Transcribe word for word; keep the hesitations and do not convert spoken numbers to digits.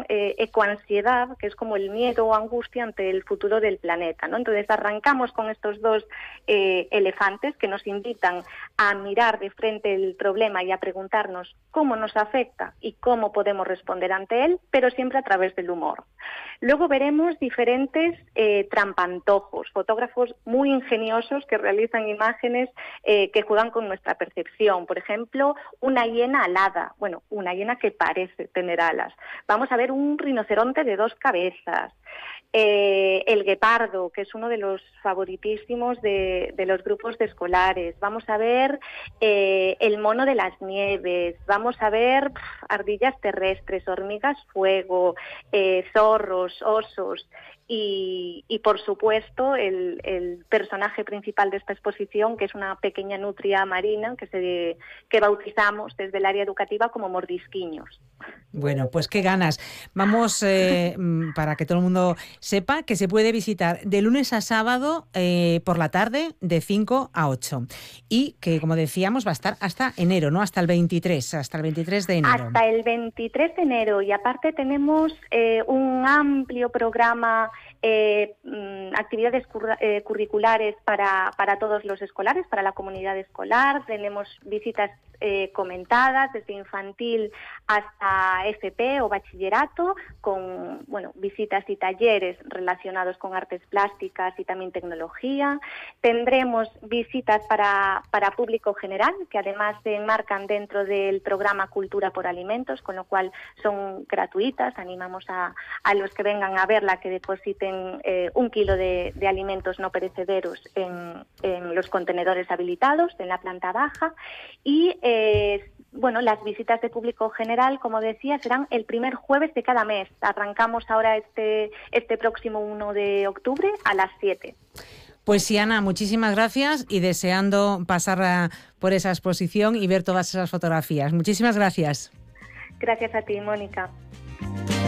eh, ecoansiedad, que es como el miedo o angustia ante el futuro del planeta, ¿no? Entonces arrancamos con estos dos eh, elefantes que nos invitan a mirar de frente el problema y a preguntarnos cómo nos afecta y cómo podemos responder ante él, pero siempre a través del humor. Luego veremos diferentes eh, trampantojos, fotógrafos muy ingeniosos que realizan imágenes eh, que juegan con nuestra percepción. Por ejemplo, una hiena alada, bueno, una hiena que parece tener alas. Vamos a ver un rinoceronte de dos cabezas. Eh, el guepardo, que es uno de los favoritísimos de, de los grupos de escolares. Vamos a ver eh, el mono de las nieves. Vamos a ver pff, ardillas terrestres, hormigas fuego, eh, zorros, osos. Y, y por supuesto, el, el personaje principal de esta exposición, que es una pequeña nutria marina que, se, que bautizamos desde el área educativa como mordisquiños. Bueno, pues qué ganas. Vamos, eh, para que todo el mundo sepa, que se puede visitar de lunes a sábado eh, por la tarde de cinco a ocho. Y que, como decíamos, va a estar hasta enero, ¿no? Hasta el veintitrés, hasta el veintitrés de enero. Hasta el veintitrés de enero. Y aparte tenemos eh, un amplio programa, eh, actividades cur- eh, curriculares para, para todos los escolares, para la comunidad escolar. Tenemos visitas eh, comentadas desde infantil hasta F P o bachillerato, con bueno visitas y talleres relacionados con artes plásticas y también tecnología. Tendremos visitas para, para público general, que además se enmarcan dentro del programa Cultura por Alimentos, con lo cual son gratuitas. Animamos a, a los que vengan a verla que depositen eh, un kilo de, de alimentos no perecederos en, en los contenedores habilitados en la planta baja. Y eh, bueno, las visitas de público general, como decía, serán el primer jueves de cada mes. Arrancamos ahora este, este próximo uno de octubre a las siete. Pues sí, Ana, muchísimas gracias y deseando pasar a, por esa exposición y ver todas esas fotografías. Muchísimas gracias. Gracias a ti, Mónica.